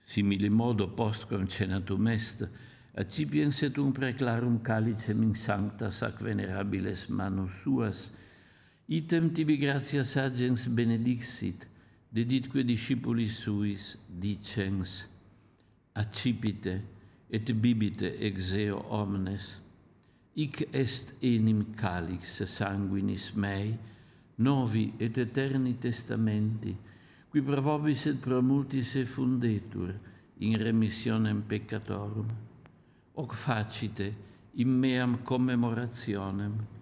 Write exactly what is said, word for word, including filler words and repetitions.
Simile modo post concenatum est, accipiens et un preclarum calicem in sanctas ac venerabiles manus suas, item tibi gratias agens benedixit, deditque discipulis suis dicens, accipite et bibite ex eo omnes, hic est enim calix sanguinis mei, novi et eterni testamenti, qui pro vobis et pro multis effundetur in remissionem peccatorum, hoc facite in meam commemorationem,